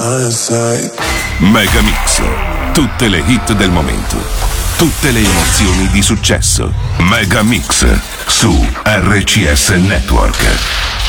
Mega Mix, tutte le hit del momento, tutte le emozioni di successo. Mega Mix su RCS Network.